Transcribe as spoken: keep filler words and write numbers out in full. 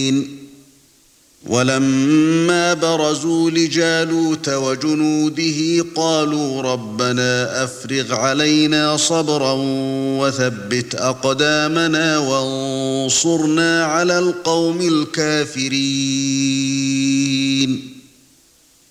ولما برزوا لجالوت وجنوده قالوا ربنا أفرغ علينا صبرا وثبت أقدامنا وانصرنا على القوم الكافرين